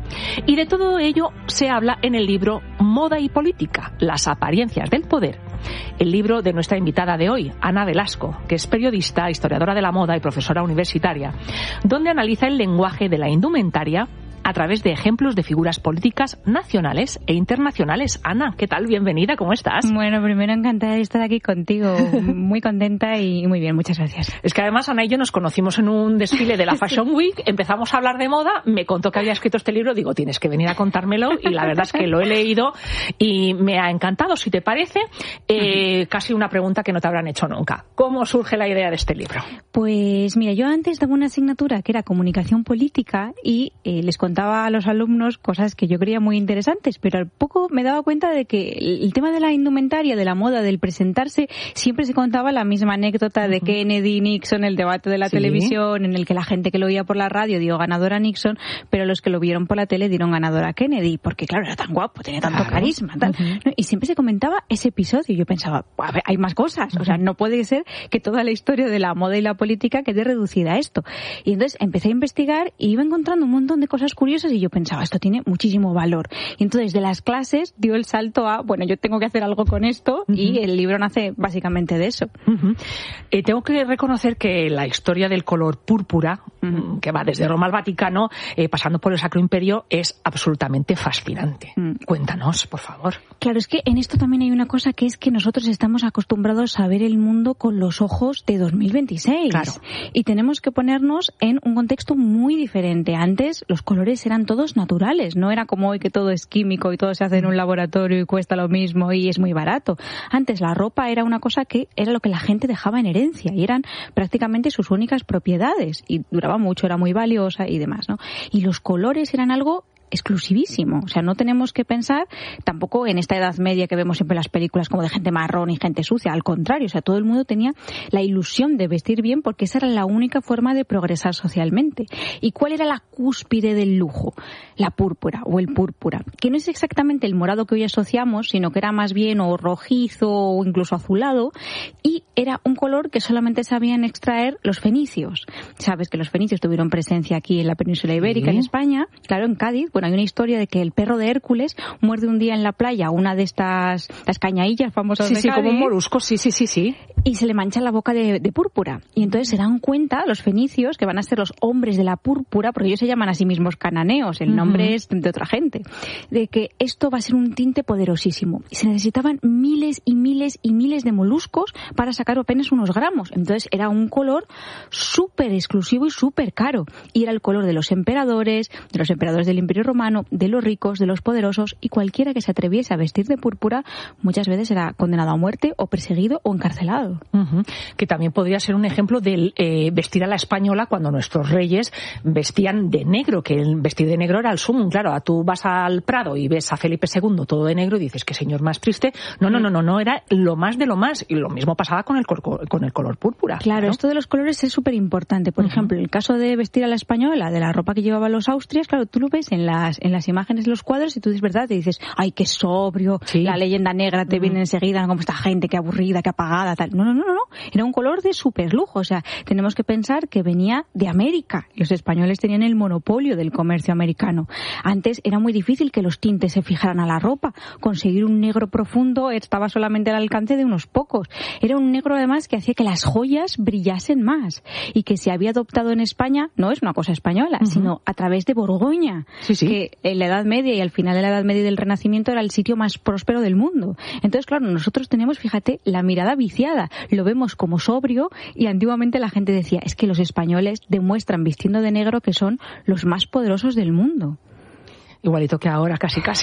Y de todo ello se habla en el libro Moda y Política, las apariencias del poder. El libro de nuestra invitada de hoy, Ana Velasco, que es periodista, historiadora de la moda y profesora universitaria, donde analiza el lenguaje de la indumentaria a través de ejemplos de figuras políticas nacionales e internacionales. Ana, ¿qué tal? Bienvenida, ¿cómo estás? Bueno, primero encantada de estar aquí contigo, muy contenta y muy bien, muchas gracias. Es que además Ana y yo nos conocimos en un desfile de la Fashion Week, empezamos a hablar de moda, me contó que había escrito este libro, digo, tienes que venir a contármelo, y la verdad es que lo he leído y me ha encantado. Si te parece, eh, casi una pregunta que no te habrán hecho nunca. ¿Cómo surge la idea de este libro? Pues mira, yo antes daba una asignatura que era comunicación política y eh, les contaba a los alumnos cosas que yo creía muy interesantes, pero al poco me daba cuenta de que el tema de la indumentaria, de la moda, del presentarse, siempre se contaba la misma anécdota de uh-huh. Kennedy y Nixon, el debate de la sí. televisión, en el que la gente que lo oía por la radio dio ganadora a Nixon, pero los que lo vieron por la tele dieron ganadora a Kennedy, porque claro, era tan guapo, tenía tanto claro. carisma, tal. Uh-huh. ¿No? Y siempre se comentaba ese episodio, y yo pensaba, a ver, hay más cosas, uh-huh. o sea, no puede ser que toda la historia de la moda y la política quede reducida a esto. Y entonces empecé a investigar y iba encontrando un montón de cosas curiosas y yo pensaba, esto tiene muchísimo valor. Y entonces de las clases dio el salto a, bueno, yo tengo que hacer algo con esto, uh-huh. y el libro nace básicamente de eso. Uh-huh. Eh, tengo que reconocer que la historia del color púrpura, uh-huh. que va desde Roma al Vaticano, eh, pasando por el Sacro Imperio, es absolutamente fascinante. Uh-huh. Cuéntanos, por favor. Claro, es que en esto también hay una cosa, que es que nosotros estamos acostumbrados a ver el mundo con los ojos de dos mil veintiséis. Claro. Y tenemos que ponernos en un contexto muy diferente. Antes los colores eran todos naturales, no era como hoy que todo es químico y todo se hace en un laboratorio y cuesta lo mismo y es muy barato. Antes la ropa era una cosa que era lo que la gente dejaba en herencia y eran prácticamente sus únicas propiedades y duraba mucho, era muy valiosa y demás, ¿no? Y los colores eran algo exclusivísimo. O sea, no tenemos que pensar tampoco en esta Edad Media que vemos siempre en las películas como de gente marrón y gente sucia. Al contrario, o sea, todo el mundo tenía la ilusión de vestir bien porque esa era la única forma de progresar socialmente. ¿Y cuál era la cúspide del lujo? La púrpura o el púrpura, que no es exactamente el morado que hoy asociamos, sino que era más bien o rojizo o incluso azulado, y era un color que solamente sabían extraer los fenicios. Sabes que los fenicios tuvieron presencia aquí en la península ibérica, sí. en España, claro, en Cádiz. Bueno, hay una historia de que el perro de Hércules muerde un día en la playa una de estas las cañaillas famosas sí, de sí, Cádiz. Como un molusco, sí, sí, sí, sí. Y se le mancha la boca de, de púrpura. Y entonces se dan cuenta los fenicios, que van a ser los hombres de la púrpura, porque ellos se llaman a sí mismos cananeos, el nombre uh-huh. es de otra gente, de que esto va a ser un tinte poderosísimo. Y se necesitaban miles y miles y miles de moluscos para sacar apenas unos gramos. Entonces era un color súper exclusivo y súper caro. Y era el color de los emperadores, de los emperadores del Imperio Romano, de los ricos, de los poderosos, y cualquiera que se atreviese a vestir de púrpura muchas veces era condenado a muerte o perseguido o encarcelado. Uh-huh. Que también podría ser un ejemplo del eh, vestir a la española cuando nuestros reyes vestían de negro, que el vestir de negro era el sumum. Claro, tú vas al Prado y ves a Felipe segundo todo de negro y dices, qué señor más triste. No, no, no, no, no, era lo más de lo más. Y lo mismo pasaba con el, con el color púrpura. Claro, ¿no? Esto de los colores es súper importante. Por uh-huh. ejemplo, el caso de vestir a la española, de la ropa que llevaban los austrias, claro, tú lo ves en las, en las imágenes de los cuadros y tú dices, ¿verdad? Te dices, ay, qué sobrio, sí. la leyenda negra te uh-huh. viene enseguida, como esta gente, qué aburrida, qué apagada, tal. No, no, no, no. Era un color de súper lujo. O sea, tenemos que pensar que venía de América. Los españoles tenían el monopolio del comercio americano. Antes era muy difícil que los tintes se fijaran a la ropa. Conseguir un negro profundo estaba solamente al alcance de unos pocos. Era un negro además que hacía que las joyas brillasen más y que se había adoptado en España, no es una cosa española, uh-huh. sino a través de Borgoña, sí, sí. que en la Edad Media y al final de la Edad Media y del Renacimiento era el sitio más próspero del mundo. Entonces, claro, nosotros tenemos, fíjate, la mirada viciada. Lo vemos como sobrio y antiguamente la gente decía, es que los españoles demuestran vistiendo de negro que son los más poderosos del mundo. Igualito que ahora, casi casi.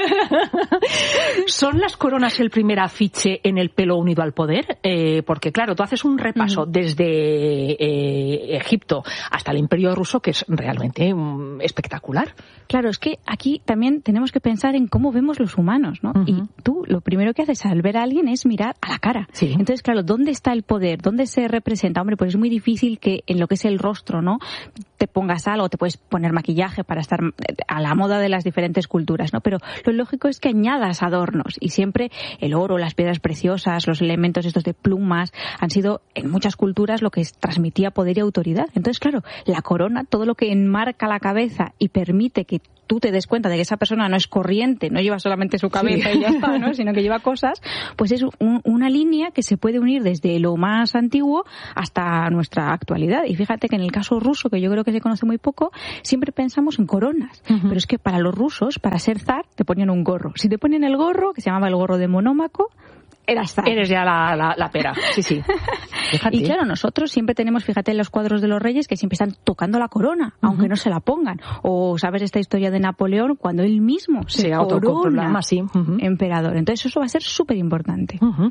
¿Son las coronas el primer afiche en el pelo unido al poder? Eh, porque claro, tú haces un repaso uh-huh. desde eh, Egipto hasta el Imperio Ruso, que es realmente um, espectacular. Claro, es que aquí también tenemos que pensar en cómo vemos los humanos, ¿no? Uh-huh. Y tú lo primero que haces al ver a alguien es mirar a la cara. Sí. Entonces, claro, ¿dónde está el poder? ¿Dónde se representa? Hombre, pues es muy difícil que en lo que es el rostro, ¿no?, te pongas algo, te puedes poner maquillaje para estar a la moda de las diferentes culturas, ¿no? Pero lo lógico es que añadas adornos y siempre el oro, las piedras preciosas, los elementos estos de plumas han sido en muchas culturas lo que transmitía poder y autoridad. Entonces, claro, la corona, todo lo que enmarca la cabeza y permite que tú te des cuenta de que esa persona no es corriente, no lleva solamente su cabeza sí. y ya está, ¿no? Sino que lleva cosas, pues es un, una línea que se puede unir desde lo más antiguo hasta nuestra actualidad. Y fíjate que en el caso ruso, que yo creo que se conoce muy poco, siempre pensamos en coronas. Uh-huh. Pero es que para los rusos, para ser zar, te ponían un gorro. Si te ponían el gorro, que se llamaba el gorro de monómaco, eras zar. Eres ya la, la, la pera. Sí, sí. Fíjate. Y claro, nosotros siempre tenemos, fíjate en los cuadros de los reyes, que siempre están tocando la corona, uh-huh. aunque no se la pongan. O sabes esta historia de Napoleón, cuando él mismo se, se corona sí. uh-huh. emperador. Entonces eso va a ser súper importante. Uh-huh.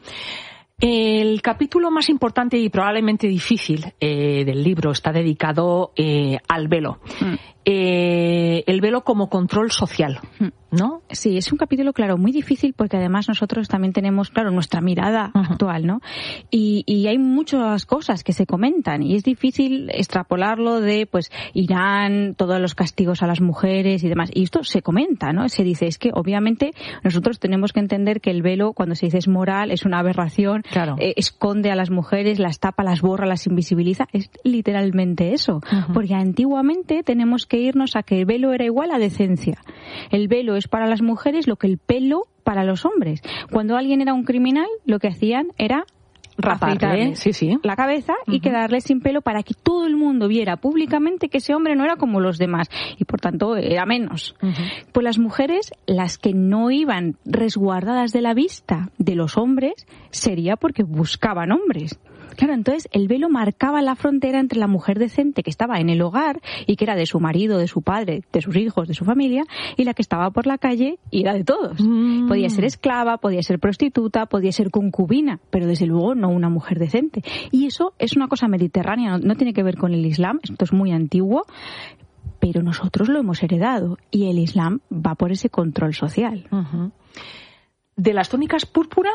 El capítulo más importante y probablemente difícil eh, del libro está dedicado eh, al velo. Mm. Eh, el velo como control social, ¿no? Sí, es un capítulo, claro, muy difícil porque además nosotros también tenemos, claro, nuestra mirada uh-huh. actual, ¿no? Y, y hay muchas cosas que se comentan y es difícil extrapolarlo de, pues, Irán, todos los castigos a las mujeres y demás. Y esto se comenta, ¿no? Se dice, es que obviamente nosotros tenemos que entender que el velo, cuando se dice es moral, es una aberración, claro. eh, esconde a las mujeres, las tapa, las borra, las invisibiliza. Es literalmente eso. Uh-huh. Porque antiguamente tenemos que que irnos a que el velo era igual a decencia. El velo es para las mujeres lo que el pelo para los hombres. Cuando alguien era un criminal, lo que hacían era raparle sí, sí. la cabeza uh-huh. y quedarle sin pelo para que todo el mundo viera públicamente que ese hombre no era como los demás y por tanto era menos. Uh-huh. Pues las mujeres, las que no iban resguardadas de la vista de los hombres, sería porque buscaban hombres. Claro, entonces el velo marcaba la frontera entre la mujer decente que estaba en el hogar y que era de su marido, de su padre, de sus hijos, de su familia, y la que estaba por la calle y era de todos. Mm. Podía ser esclava, podía ser prostituta, podía ser concubina, pero desde luego no una mujer decente. Y eso es una cosa mediterránea, no, no tiene que ver con el Islam, esto es muy antiguo, pero nosotros lo hemos heredado y el Islam va por ese control social. Uh-huh. De las túnicas púrpura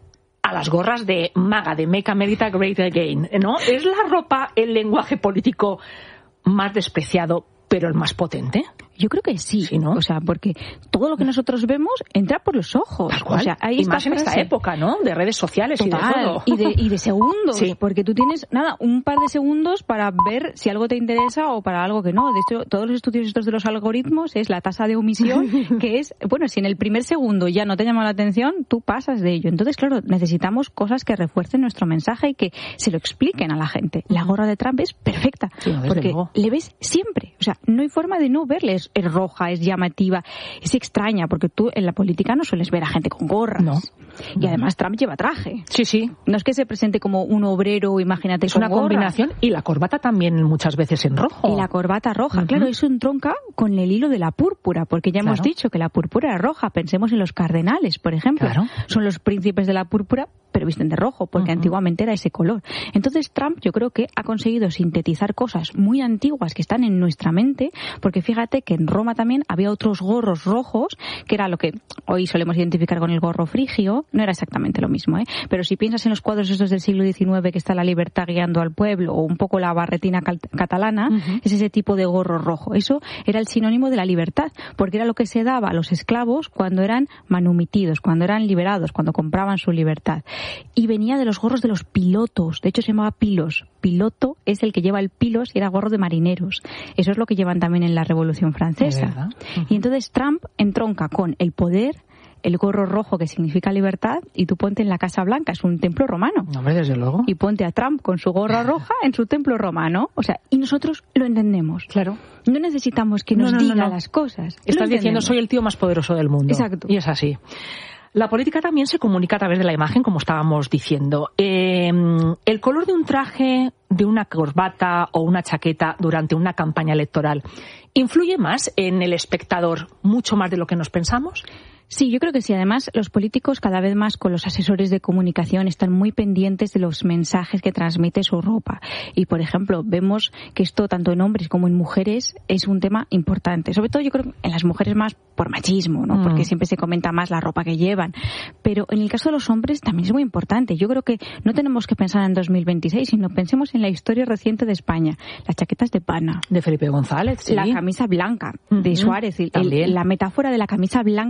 a las gorras de MAGA, de Make America Great Again, ¿no? ¿Es la ropa el lenguaje político más despreciado, pero el más potente? Yo creo que sí, sí, ¿no? O sea, porque todo lo que nosotros vemos entra por los ojos. Tal cual. O sea, hay y más en esta época, ¿no? De redes sociales. Total, y de todo. Y de, y de segundos. Sí. Porque tú tienes, nada, un par de segundos para ver si algo te interesa o para algo que no. De hecho, todos los estudios estos de los algoritmos es la tasa de omisión, que es, bueno, si en el primer segundo ya no te llama la atención, tú pasas de ello. Entonces, claro, necesitamos cosas que refuercen nuestro mensaje y que se lo expliquen a la gente. La gorra de Trump es perfecta, sí, porque luego le ves siempre. O sea, no hay forma de no verle. Es, es roja, es llamativa, es extraña, porque tú en la política no sueles ver a gente con gorras. No. Y no. además Trump lleva traje. Sí, sí. No es que se presente como un obrero, imagínate, es con una gorra. Combinación, y la corbata también muchas veces en rojo. Y la corbata roja, uh-huh. claro, eso entronca con el hilo de la púrpura, porque ya claro. hemos dicho que la púrpura era roja. Pensemos en los cardenales, por ejemplo. Claro. Son los príncipes de la púrpura, pero visten de rojo, porque uh-huh. antiguamente era ese color. Entonces Trump, yo creo que ha conseguido sintetizar cosas muy antiguas que están en nuestra mente, porque fíjate que en Roma también había otros gorros rojos, que era lo que hoy solemos identificar con el gorro frigio. No era exactamente lo mismo, ¿eh? Pero si piensas en los cuadros estos del siglo diecinueve, que está la libertad guiando al pueblo, o un poco la barretina cal- catalana, uh-huh. es ese tipo de gorro rojo. Eso era el sinónimo de la libertad, porque era lo que se daba a los esclavos cuando eran manumitidos, cuando eran liberados, cuando compraban su libertad. Y venía de los gorros de los pilotos. De hecho, se llamaba pilos. Piloto es el que lleva el pilos y era gorro de marineros. Eso es lo que llevan también en la Revolución Francesa. Uh-huh. Y entonces Trump entronca con el poder, el gorro rojo que significa libertad, y tú ponte en la Casa Blanca, es un templo romano. Hombre, desde luego. Y ponte a Trump con su gorra roja en su templo romano. O sea, y nosotros lo entendemos. Claro. No necesitamos que nos no, no, diga no, no. las cosas. Estás diciendo, soy el tío más poderoso del mundo. Exacto. Y es así. La política también se comunica a través de la imagen, como estábamos diciendo. Eh, el color de un traje, de una corbata o una chaqueta durante una campaña electoral, ¿influye más en el espectador, mucho más de lo que nos pensamos? Sí, yo creo que sí. Además, los políticos cada vez más con los asesores de comunicación están muy pendientes de los mensajes que transmite su ropa. Y, por ejemplo, vemos que esto, tanto en hombres como en mujeres, es un tema importante. Sobre todo, yo creo, en las mujeres más por machismo, ¿no? Mm. Porque siempre se comenta más la ropa que llevan. Pero en el caso de los hombres también es muy importante. Yo creo que no tenemos que pensar en dos mil veintiséis, sino pensemos en la historia reciente de España. Las chaquetas de pana. De Felipe González, sí. La camisa blanca de uh-huh. Suárez. El, el, la metáfora de la camisa blanca como el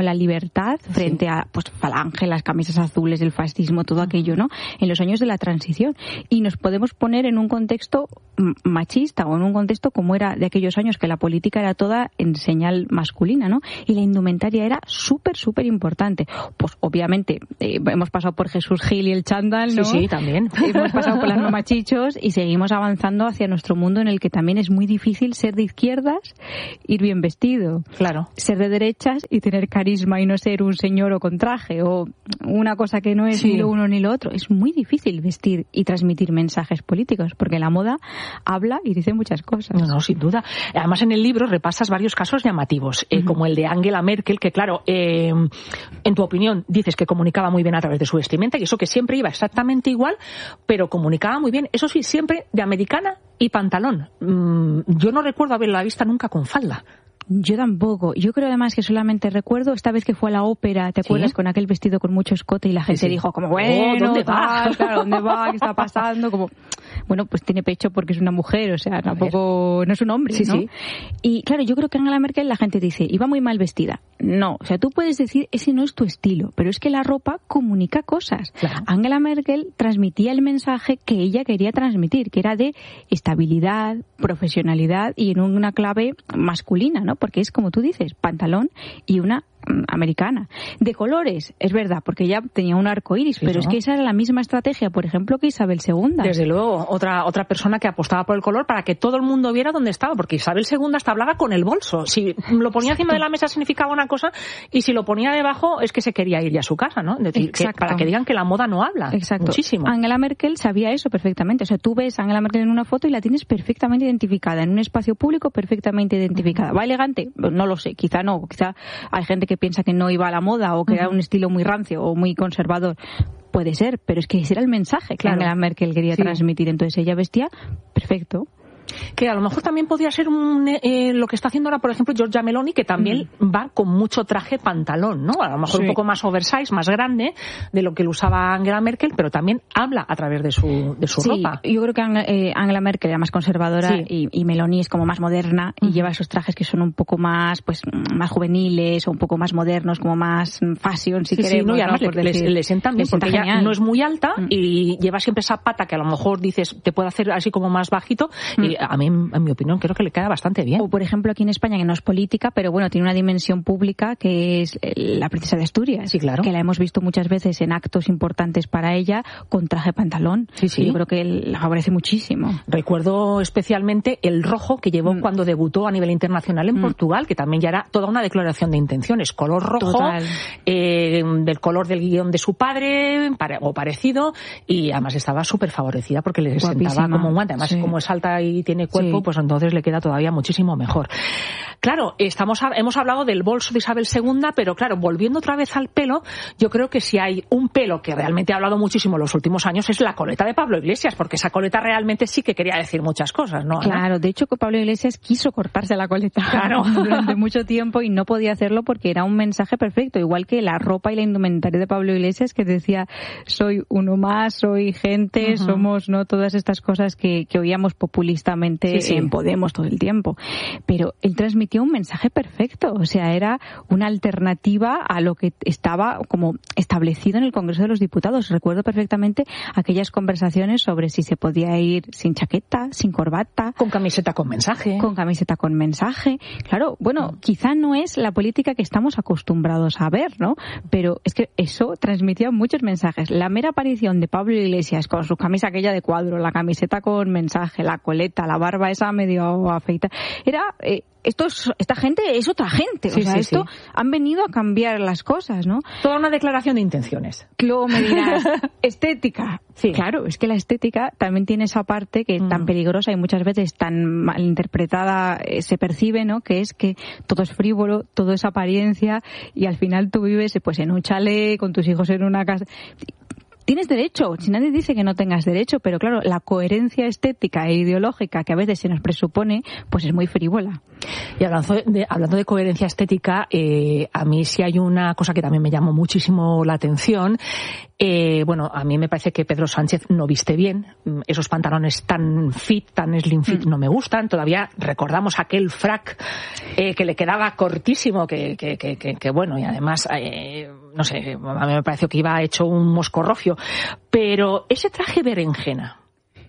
la libertad frente sí. a pues Falange, las camisas azules, el fascismo, todo aquello, ¿no? En los años de la transición. Y nos podemos poner en un contexto machista o en un contexto como era de aquellos años, que la política era toda en señal masculina, ¿no? Y la indumentaria era súper, súper importante. Pues obviamente eh, hemos pasado por Jesús Gil y el chándal, ¿no? Sí, sí, también. Hemos pasado por las mamachichos y seguimos avanzando hacia nuestro mundo, en el que también es muy difícil ser de izquierdas, ir bien vestido. Claro. Ser de derechas y tener carisma y no ser un señor o con traje o una cosa que no es sí. ni lo uno ni lo otro. Es muy difícil vestir y transmitir mensajes políticos, porque la moda habla y dice muchas cosas. No, no, sin duda. Además, en el libro repasas varios casos llamativos, eh, uh-huh. como el de Angela Merkel, que claro, eh, en tu opinión dices que comunicaba muy bien a través de su vestimenta, y eso que siempre iba exactamente igual, pero comunicaba muy bien, eso sí, siempre de americana y pantalón. Mm, yo no recuerdo haberla vista nunca con falda. Yo tampoco. Yo creo además que solamente recuerdo esta vez que fue a la ópera, ¿te acuerdas? ¿Sí? Con aquel vestido con mucho escote y la gente sí, sí. dijo como, bueno, oh, ¿dónde va? Claro, ¿dónde va? ¿Qué está pasando? Como, bueno, pues tiene pecho porque es una mujer, o sea, tampoco, no es un hombre, sí, ¿no? Sí. Y claro, yo creo que Angela Merkel, la gente dice, iba muy mal vestida. No, o sea, tú puedes decir, ese no es tu estilo, pero es que la ropa comunica cosas. Claro. Angela Merkel transmitía el mensaje que ella quería transmitir, que era de estabilidad, profesionalidad y en una clave masculina, ¿no? Porque es como tú dices, pantalón y una americana. De colores, es verdad, porque ella tenía un arco iris, sí, pero ¿no? es que esa era la misma estrategia, por ejemplo, que Isabel segunda. Desde luego, otra otra persona que apostaba por el color para que todo el mundo viera dónde estaba, porque Isabel segunda hasta hablaba con el bolso. Si lo ponía encima de la mesa significaba una cosa, y si lo ponía debajo es que se quería ir ya a su casa, ¿no? Es decir, que para que digan que la moda no habla. Exacto. Muchísimo. Angela Merkel sabía eso perfectamente. O sea, tú ves a Angela Merkel en una foto y la tienes perfectamente identificada, en un espacio público perfectamente identificada. ¿Va elegante? No lo sé, quizá no. Quizá hay gente que piensa que no iba a la moda o que uh-huh. era un estilo muy rancio o muy conservador. Puede ser, pero es que ese era el mensaje que claro. Angela Merkel quería sí. transmitir. Entonces ella vestía perfecto. Que a lo mejor también podría ser un, eh, lo que está haciendo ahora, por ejemplo, Giorgia Meloni, que también mm. va con mucho traje pantalón, ¿no? A lo mejor sí. un poco más oversize, más grande de lo que lo usaba Angela Merkel, pero también habla a través de su, de su sí, ropa. Yo creo que eh, Angela Merkel era más conservadora sí. y, y Meloni es como más moderna y mm. lleva esos trajes que son un poco más, pues, más juveniles o un poco más modernos, como más fashion, si sí, queremos. Sí, no, y además ¿no? le, le, le sientan bien, porque ella genial. No es muy alta mm. y lleva siempre esa pata que a lo mejor dices, te puede hacer así como más bajito mm. y a mí, en mi opinión, creo que le queda bastante bien. O, por ejemplo, aquí en España, que no es política, pero bueno, tiene una dimensión pública, que es la princesa de Asturias. Sí, claro. Que la hemos visto muchas veces en actos importantes para ella, con traje pantalón. Sí, sí. Yo creo que la favorece muchísimo. Recuerdo especialmente el rojo que llevó mm. cuando debutó a nivel internacional en mm. Portugal, que también ya era toda una declaración de intenciones. Color rojo, eh, del color del guión de su padre, pare, o parecido, y además estaba súper favorecida porque le Guapísima. Sentaba como un guante. Además, sí. como es alta y tiene cuerpo, sí. pues entonces le queda todavía muchísimo mejor. Claro, estamos hemos hablado del bolso de Isabel segunda, pero claro, volviendo otra vez al pelo, yo creo que si hay un pelo que realmente ha hablado muchísimo en los últimos años es la coleta de Pablo Iglesias, porque esa coleta realmente sí que quería decir muchas cosas, ¿no? Claro, ¿no? De hecho que Pablo Iglesias quiso cortarse la coleta claro. durante mucho tiempo y no podía hacerlo porque era un mensaje perfecto, igual que la ropa y la indumentaria de Pablo Iglesias, que decía, soy uno más, soy gente, uh-huh. somos, ¿no? Todas estas cosas que, que oíamos populistamente sí, sí. en Podemos todo el tiempo. Pero él transmitió un mensaje perfecto, o sea, era una alternativa a lo que estaba como establecido en el Congreso de los Diputados. Recuerdo perfectamente aquellas conversaciones sobre si se podía ir sin chaqueta, sin corbata. Con camiseta con mensaje. Con camiseta con mensaje. Claro, bueno, mm. quizá no es la política que estamos acostumbrados a ver, ¿no? Pero es que eso transmitía muchos mensajes. La mera aparición de Pablo Iglesias con su camisa aquella de cuadro, la camiseta con mensaje, la coleta, la barba esa medio afeita, era... Eh, Esto es, esta gente es otra gente, sí, o sea, sí, esto sí. han venido a cambiar las cosas, ¿no? Toda una declaración de intenciones. Luego me dirás, estética. Sí. Claro, es que la estética también tiene esa parte que es mm. tan peligrosa y muchas veces tan mal interpretada eh, se percibe, ¿no? Que es que todo es frívolo, todo es apariencia y al final tú vives pues en un chalet con tus hijos en una casa. tienes derecho, si nadie dice que no tengas derecho, pero claro, la coherencia estética e ideológica que a veces se nos presupone, pues es muy frívola. Y hablando de, hablando de coherencia estética, eh, a mí sí hay una cosa que también me llamó muchísimo la atención. Eh, bueno, a mí me parece que Pedro Sánchez no viste bien. Esos pantalones tan fit, tan slim fit, mm. no me gustan. Todavía recordamos aquel frac eh, que le quedaba cortísimo, que, que, que, que, que bueno, y además, eh, no sé, a mí me pareció que iba hecho un moscorrofio. Pero ese traje berenjena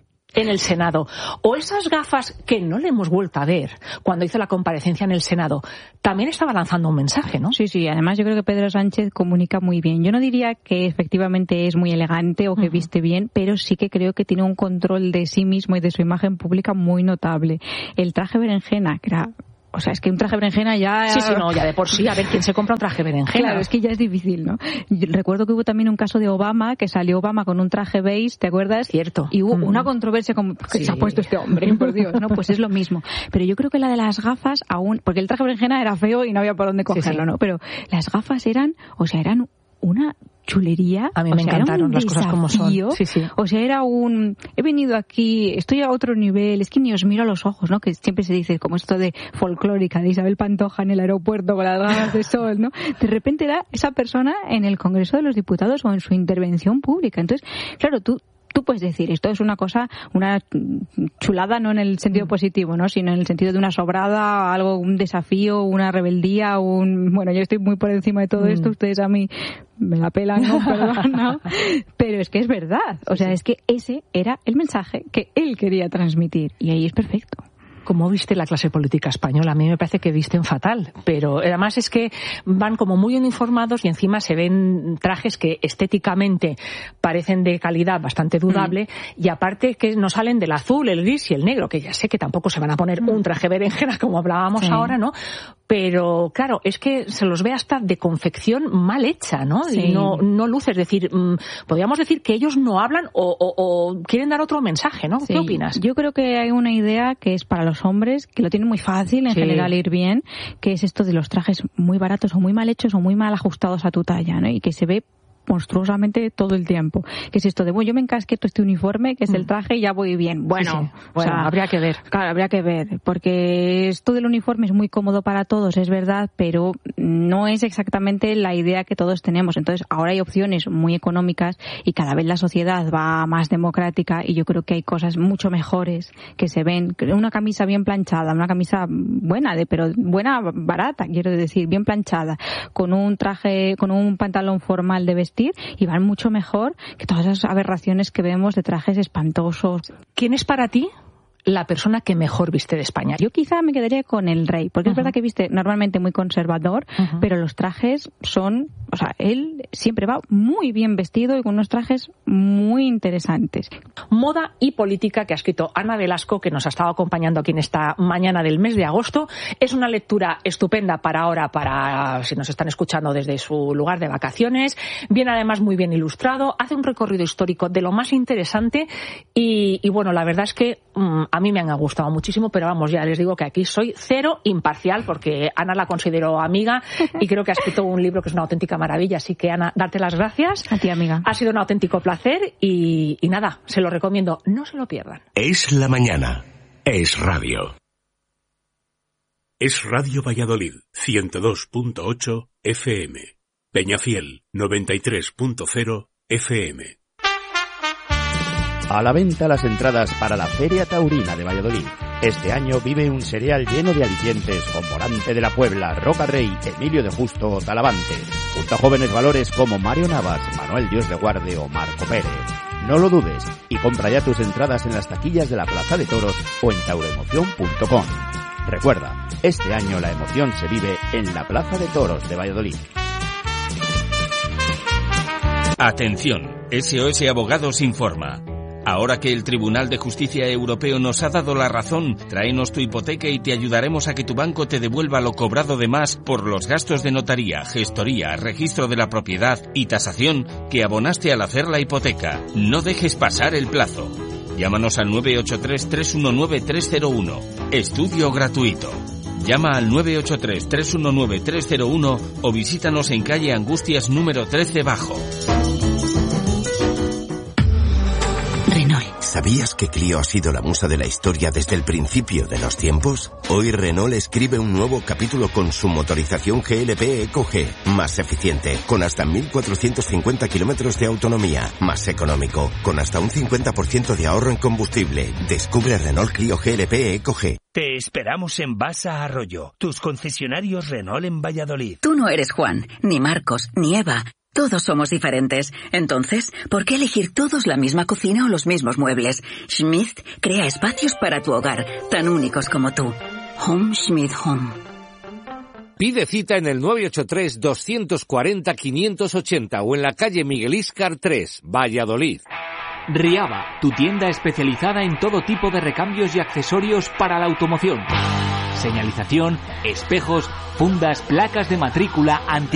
en el Senado, o esas gafas que no le hemos vuelto a ver cuando hizo la comparecencia en el Senado, también estaba lanzando un mensaje, ¿no? Sí, sí, además yo creo que Pedro Sánchez comunica muy bien. Yo no diría que efectivamente es muy elegante o que uh-huh. viste bien, pero sí que creo que tiene un control de sí mismo y de su imagen pública muy notable. El traje berenjena, que era... O sea, es que un traje berenjena ya... Sí, sí, no, ya de por sí, a ver quién se compra un traje berenjena. Claro, es que ya es difícil, ¿no? Yo recuerdo que hubo también un caso de Obama, que salió Obama con un traje beige, ¿te acuerdas? Cierto. Y hubo mm. una controversia como, ¿qué sí. se ha puesto este hombre? Por Dios, ¿no? Pues es lo mismo. Pero yo creo que la de las gafas aún... Porque el traje berenjena era feo y no había por dónde cogerlo, sí, sí. ¿no? Pero las gafas eran, o sea, eran una... chulería. A mí me o sea, encantaron las desafío. Cosas como son. Sí, sí. O sea, era un... He venido aquí, estoy a otro nivel, es que ni os miro a los ojos, ¿no? Que siempre se dice como esto de folclórica, de Isabel Pantoja en el aeropuerto con las gafas de sol, ¿no? De repente era esa persona en el Congreso de los Diputados o en su intervención pública. Entonces, claro, tú Tú puedes decir, esto es una cosa, una chulada, no en el sentido positivo, ¿no? Sino en el sentido de una sobrada, algo, un desafío, una rebeldía, un... Bueno, yo estoy muy por encima de todo mm. esto, ustedes a mí me la pelan, ¿no? Perdón, ¿no? Pero es que es verdad. O sea, es que ese era el mensaje que él quería transmitir. Y ahí es perfecto. ¿Cómo viste la clase política española? A mí me parece que visten fatal, pero además es que van como muy uniformados y encima se ven trajes que estéticamente parecen de calidad bastante dudable mm. y aparte que no salen del azul, el gris y el negro, que ya sé que tampoco se van a poner un traje berenjena como hablábamos sí. ahora, ¿no? Pero claro, es que se los ve hasta de confección mal hecha, ¿no? Sí. Y no, no luce, es decir, mmm, podríamos decir que ellos no hablan o, o, o quieren dar otro mensaje, ¿no? Sí. ¿Qué opinas? Yo creo que hay una idea que es para los hombres, que lo tienen muy fácil en sí. general ir bien, que es esto de los trajes muy baratos o muy mal hechos o muy mal ajustados a tu talla, ¿no? Y que se ve monstruosamente todo el tiempo. Que es esto de, bueno, yo me encasqueto este uniforme, que es el traje, y ya voy bien. Bueno, sí, sí. bueno, o sea, habría que ver. Claro, habría que ver, porque esto del uniforme es muy cómodo para todos, es verdad, pero no es exactamente la idea que todos tenemos. Entonces, ahora hay opciones muy económicas y cada vez la sociedad va más democrática y yo creo que hay cosas mucho mejores que se ven. Una camisa bien planchada, una camisa buena, de pero buena, barata, quiero decir, bien planchada, con un traje, con un pantalón formal de vestir, y van mucho mejor que todas esas aberraciones que vemos de trajes espantosos. ¿Quién es para ti la persona que mejor viste de España? Yo quizá me quedaría con el rey, porque uh-huh. es verdad que viste normalmente muy conservador, uh-huh. pero los trajes son, o sea, él siempre va muy bien vestido y con unos trajes muy interesantes. Moda y política, que ha escrito Ana Velasco, que nos ha estado acompañando aquí en esta mañana del mes de agosto. Es una lectura estupenda para ahora, para si nos están escuchando desde su lugar de vacaciones. Viene además muy bien ilustrado, hace un recorrido histórico de lo más interesante y, y bueno, la verdad es que mmm, a mí me han gustado muchísimo, pero vamos, ya les digo que aquí soy cero imparcial porque Ana la considero amiga y creo que ha escrito un libro que es una auténtica maravilla. Así que, Ana, darte las gracias. A ti, amiga. Ha sido un auténtico placer y, y nada, se lo recomiendo. No se lo pierdan. Es la mañana. Es radio. Es Radio Valladolid, ciento dos punto ocho F M. Peñafiel, noventa y tres punto cero F M. A la venta las entradas para la Feria Taurina de Valladolid. Este año vive un serial lleno de alicientes con Morante de la Puebla, Roca Rey, Emilio de Justo o Talavante, junto a jóvenes valores como Mario Navas, Manuel Dios de Guarde o Marco Pérez. No lo dudes y compra ya tus entradas en las taquillas de la Plaza de Toros o en tauroemoción punto com. Recuerda, este año la emoción se vive en la Plaza de Toros de Valladolid. Atención, S O S Abogados informa. Ahora que el Tribunal de Justicia Europeo nos ha dado la razón, tráenos tu hipoteca y te ayudaremos a que tu banco te devuelva lo cobrado de más por los gastos de notaría, gestoría, registro de la propiedad y tasación que abonaste al hacer la hipoteca. No dejes pasar el plazo. Llámanos al nueve ocho tres, tres uno nueve, tres cero uno. Estudio gratuito. Llama al nueve ocho tres, tres uno nueve, tres cero uno o visítanos en calle Angustias número trece Bajo. ¿Sabías que Clio ha sido la musa de la historia desde el principio de los tiempos? Hoy Renault escribe un nuevo capítulo con su motorización G L P Eco G, más eficiente, con hasta mil cuatrocientos cincuenta kilómetros de autonomía, más económico, con hasta un cincuenta por ciento de ahorro en combustible. Descubre Renault Clio G L P Eco G. Te esperamos en Basa Arroyo, tus concesionarios Renault en Valladolid. Tú no eres Juan, ni Marcos, ni Eva. Todos somos diferentes. Entonces, ¿por qué elegir todos la misma cocina o los mismos muebles? Schmidt crea espacios para tu hogar, tan únicos como tú. Home Schmidt Home. Pide cita en el nueve ocho tres, dos cuatro cero, cinco ocho cero o en la calle Miguel Íscar tres, Valladolid. Riaba, tu tienda especializada en todo tipo de recambios y accesorios para la automoción. Señalización, espejos, fundas, placas de matrícula, anti